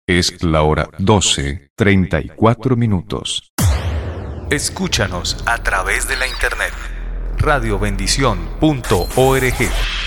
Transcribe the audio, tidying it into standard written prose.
Es la hora 12:34. Escúchanos a través de la internet radiobendición.org.